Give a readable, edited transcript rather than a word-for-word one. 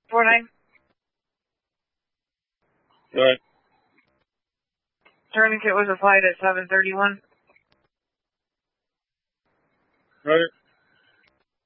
49. Go ahead. Tourniquet was applied at 7:31. Roger.